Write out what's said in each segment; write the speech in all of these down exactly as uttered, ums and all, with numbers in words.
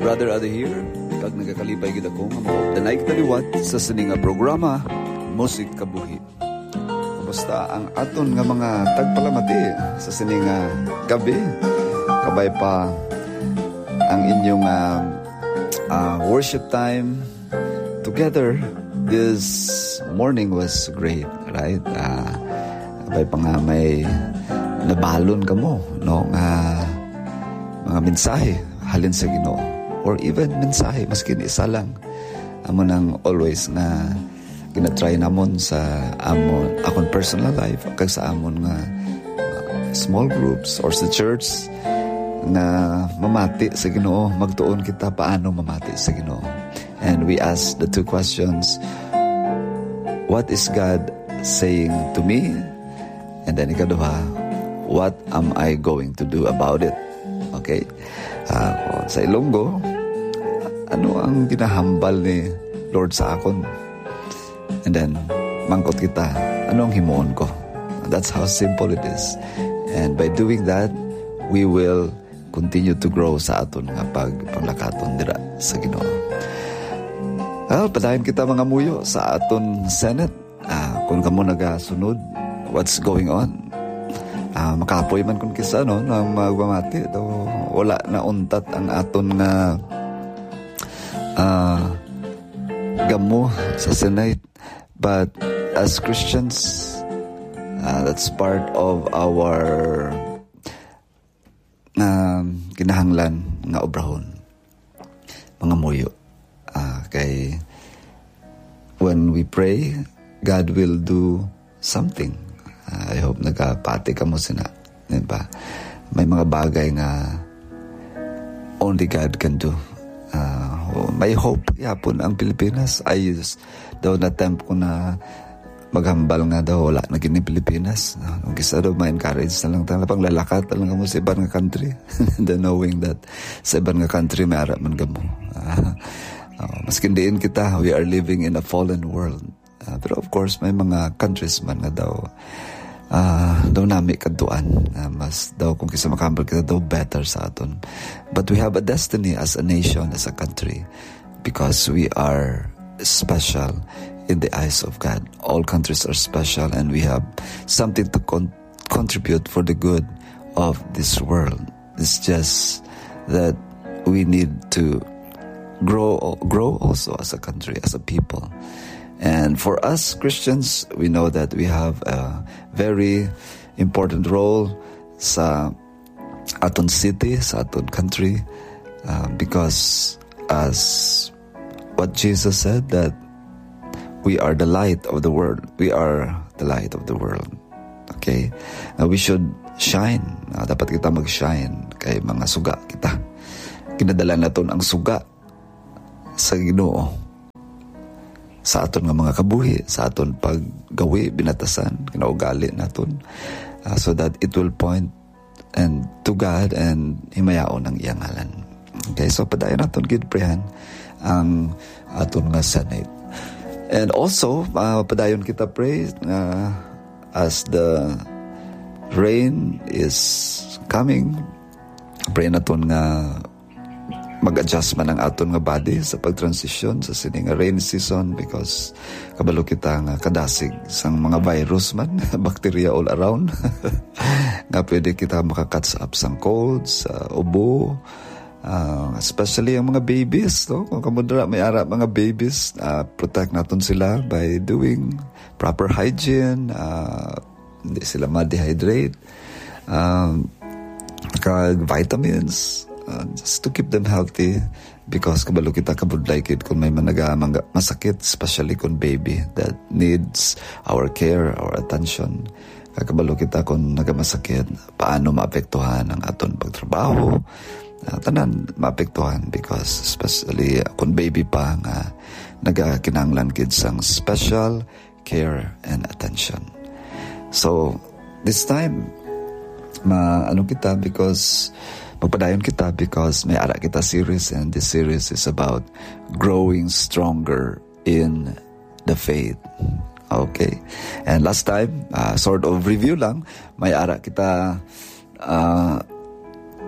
Brother Ade here, kag nagakalipay gid ako nga mao danay kitaliwat sa sining nga programa Musik Kabuhi. Kumusta ang aton nga mga tagpalamati sa sining nga gabi? Kabay pa ang inyong uh, uh, worship time together this morning was great, right? Uh, kabay pa nga may nabalon ka mo, no? Nga mga mensahe halin sa Ginoo. Or even mensahe, maskin isa lang. Amo nang always nga ginatry namon sa amon akong personal life kag sa amon nga uh, small groups or sa church na mamati sa Ginoo, magtuon kita paano mamati sa Ginoo. And we ask the two questions: what is God saying to me? And then ikaduha, what am I going to do about it? Okay? Uh, sa Ilonggo, ano ang ginahambal ni Lord sa akon? And then, mangkot kita, ano ang himuon ko? That's how simple it is. And by doing that, we will continue to grow sa aton nga pag panglakaton dira sa Ginoo. Well, padayon kita mga muyo sa aton Senate. Uh, kung kamo nagasunod, what's going on? Uh, makapoy man kung kisa no na magmamati daw wala na untat ang aton nga uh, gamo sa Senate, but as Christians, uh, that's part of our uh, kinahanglan nga obrahon mga muyo. Uh, kay when we pray, God will do something. I hope nagapati ka mo sina. Diba? May mga bagay nga only God can do. Uh, may hope yapon ang Pilipinas. Ayos daw na temp ko na maghambal nga daw wala na gini Pilipinas. Ang kisa daw ma-encourage na lang tayo. Pang lalakat na lang mo sa ibang nga country. And then knowing that sa ibang nga country may ara man gamo. Uh, uh, maskin diin kita, we are living in a fallen world. Uh, pero of course may mga countries man nga daw Uh, daw nami kaduan uh, mas daw kung kisa makambal kita daw better sa aton. But we have a destiny as a nation, as a country, because we are special in the eyes of God. All countries are special, and we have something to con- contribute for the good of this world. It's just that we need to grow grow also as a country, as a people. And for us Christians, we know that we have a very important role sa aton city, sa aton country, uh, because as what Jesus said, that we are the light of the world. We are the light of the world. Okay? Uh, we should shine. Uh, dapat kita mag-shine kay mga suga kita. Kinadala naton ang suga sa Ginoo sa aton nga mga kabuhi, sa aton paggawi, binatasan, kinaugali naton, uh, so that it will point and to God and himayaon ang iyang ngalan. Okay, so padayon naton gid prehan ang aton nga Senate. And also, uh, padayon kita pray uh, as the rain is coming, pray naton nga mag-adjust man ang aton nga body sa pag-transition sa sining nga rain season, because kabalo kita nga kadasig sang mga virus man, bacteria all around nga pwede kita makakatch up sang colds, uh, ubo, uh, especially ang mga babies, no? Kung kamudra may ara mga babies, uh, protect naton sila by doing proper hygiene, uh, hindi sila ma-dehydrate, um, kag vitamins, Uh, just to keep them healthy, because kabalo kita kabudlay kid kung may managa masakit, especially kung baby that needs our care, our attention. Kabalo kita kung nagamasakit, paano maapektuhan ang aton pagtrabaho, uh, tanan maapektuhan, because especially uh, kung baby pa nga nagakinanglan kid sang special care and attention. So this time ma ano kita, because magpadayon kita, because may ara kita series, and this series is about growing stronger in the faith. Okay. And last time, uh, sort of review lang, may ara kita uh,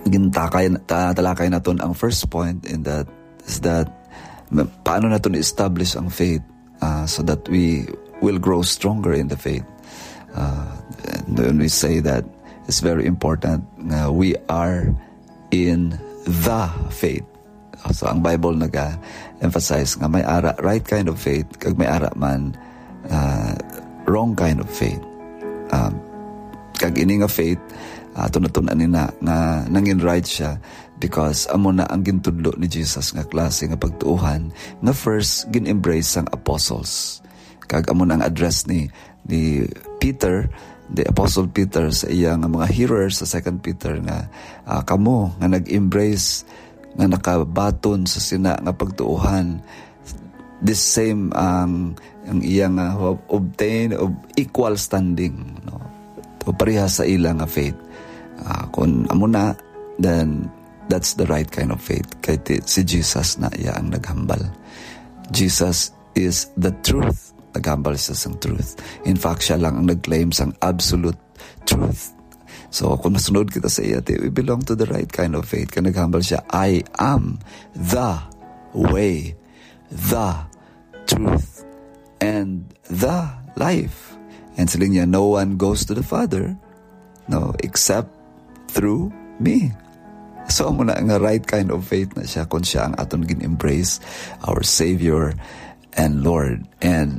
gintakay ta, talakay naton ang first point in that is that paano naton establish ang faith uh, so that we will grow stronger in the faith. Uh, and when we say that it's very important uh, we are in the faith. So ang Bible naga-emphasize nga may ara right kind of faith kag may ara man uh, wrong kind of faith. Um, kag ini nga faith uh, tunatunan nina nga nangin right siya because amo na ang gintudlo ni Jesus nga klase nga pagtuuhan nga first gin-embrace sang apostles. Kag amo na ang address ni ni Peter, the Apostle Peter sa iyang mga hearers sa Second Peter nga uh, kamo nga nag-embrace nga nakabaton sa sina nga pagtuuhan this same ang um, ang iyang uh, obtain of equal standing, no, to pareha sa ilang nga faith. Uh, kung amo na, then that's the right kind of faith. Kay si Jesus na iya ang naghambal. Jesus is the truth. Naghambal siya sang truth. In fact, siya lang ang nag-claim sang absolute truth. So, kung masunod kita sa iya, we belong to the right kind of faith. Kaya naghambal siya, I am the way, the truth, and the life. And sila niya, no one goes to the Father, no, except through me. So, amo na nga right kind of faith na siya kung siya ang aton gin-embrace, our Savior and Lord. And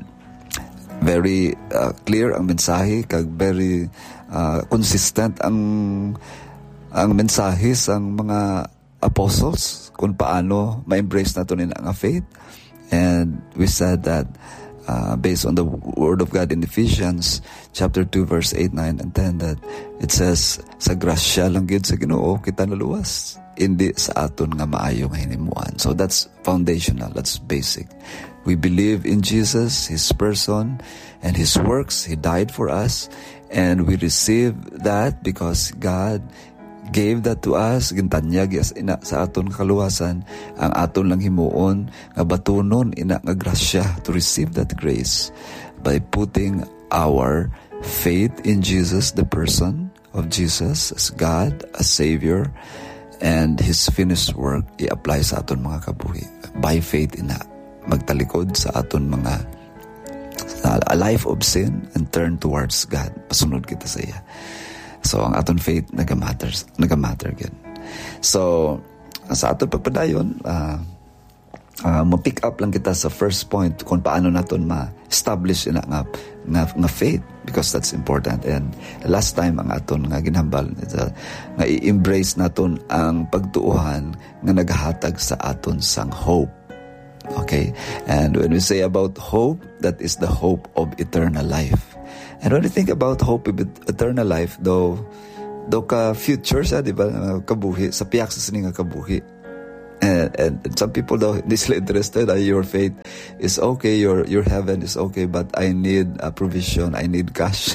very uh, clear ang mensahe, kag very Uh, consistent ang ang mensahe sang mga apostles kung paano ma-embrace nato nila ang faith. And we said that uh, based on the word of God in Ephesians chapter two verse eight, nine and ten that it says sa grasya lang gid sa Ginoo kita naluwas, hindi sa aton nga maayo nga hinimuan. So that's foundational, that's basic. We believe in Jesus, His person and His works. He died for us. And we receive that because God gave that to us. Gintanyag ina sa aton kaluwasan ang aton lang himuon nga batunon ina nga grasya to receive that grace by putting our faith in Jesus, the person of Jesus as God, as Savior, and His finished work i-apply sa aton mga kabuhi. By faith ina magtalikod sa aton mga a life of sin and turn towards God. Pasunod kita sa iya. So, ang aton faith nagamatter, nagamatter again. So, sa aton pagpadayon, uh, uh, ma-pick up lang kita sa first point kung paano naton ma-establish na nga, nga, nga faith because that's important. And last time, ang aton nga ginhambal, uh, nga i-embrace naton ang pagtuuhan nga naghatag sa aton sang hope. Okay, and when we say about hope, that is the hope of eternal life. And when we think about hope of eternal life, though, though ka future siya, di ba, kabuhi, sa piyak sa sininga kabuhi. And, and, and some people, though, hindi sila interested, uh, your faith is okay, your your heaven is okay, but I need a provision, I need cash.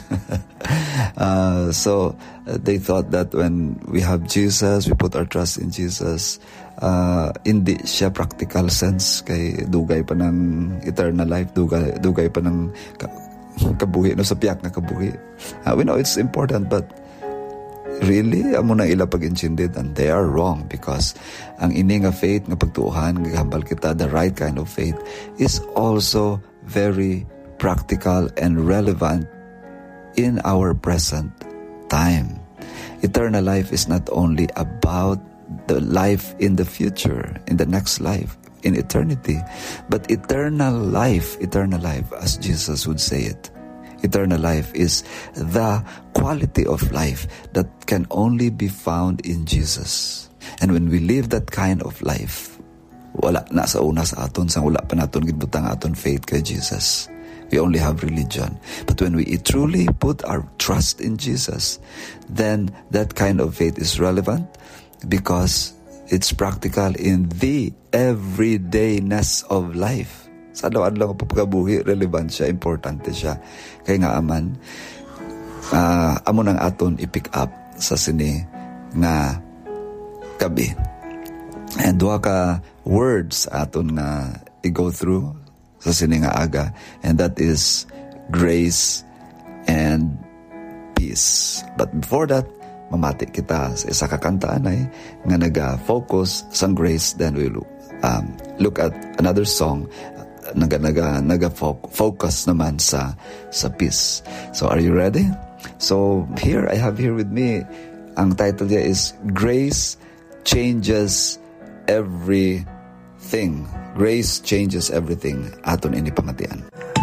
uh, so, uh, they thought that when we have Jesus, we put our trust in Jesus, uh, hindi siya practical sense, kay dugay pa ng eternal life, dugay, dugay pa ng kabuhi, no, sa piyak na kabuhi. Uh, we know it's important, but really, amo na ila pag-intindid, and they are wrong because ang ini nga faith nga pagtuuhan, gahambal kita, the right kind of faith, is also very practical and relevant in our present time. Eternal life is not only about the life in the future, in the next life, in eternity, but eternal life, eternal life, as Jesus would say it. Eternal life is the quality of life that can only be found in Jesus. And when we live that kind of life, wala na sa una sa aton, sang wala pa naton gibutang aton faith kay Jesus. We only have religion. But when we truly put our trust in Jesus, then that kind of faith is relevant because it's practical in the everydayness of life. Sa adlaw-adlaw nga pagkabuhi, relevant siya, importante siya. Kaya nga aman, uh, amo nang aton i-pick up sa sini nga gabi. And duha ka words aton nga i-go through sa sini nga aga, and that is grace and peace. But before that, mamati kita sa isa ka kanta anay nga naga-focus sa grace, then we will um, look at another song naga naga naga focus naman sa sa peace. So are you ready? So here I have here with me, ang title niya is Grace Changes Everything. Grace changes everything. Aton ini pamatian.